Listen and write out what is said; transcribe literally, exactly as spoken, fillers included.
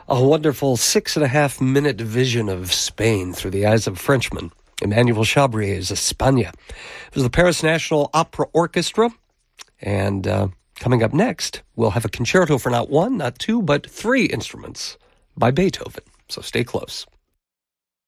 A wonderful six and a half minute vision of Spain through the eyes of a Frenchman, Emmanuel Chabrier's España. It was the Paris National Opera Orchestra. And uh, coming up next, we'll have a concerto for not one, not two, but three instruments by Beethoven. So stay close.